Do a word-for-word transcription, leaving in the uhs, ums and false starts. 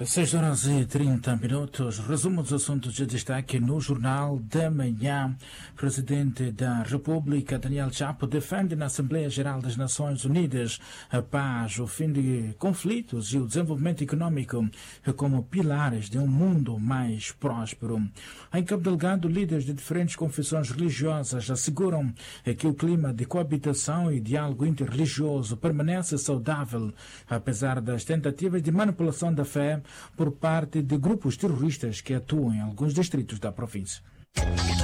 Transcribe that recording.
seis horas e trinta minutos. Resumo dos assuntos de destaque no Jornal da Manhã. Presidente da República, Daniel Chapo, defende na Assembleia Geral das Nações Unidas a paz, o fim de conflitos e o desenvolvimento econômico como pilares de um mundo mais próspero. Em Cabo Delgado, líderes de diferentes confissões religiosas asseguram que o clima de coabitação e diálogo interreligioso permanece saudável, apesar das tentativas de manipulação da fé por parte de grupos terroristas que atuam em alguns distritos da província.